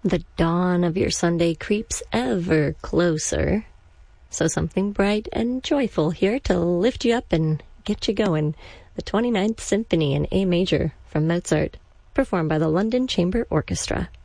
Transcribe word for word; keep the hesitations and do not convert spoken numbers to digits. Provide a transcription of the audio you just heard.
The dawn of your Sunday creeps ever closer. So something bright and joyful here to lift you up and get you going. The twenty-ninth Symphony in A major from Mozart, performed by the London Chamber Orchestra.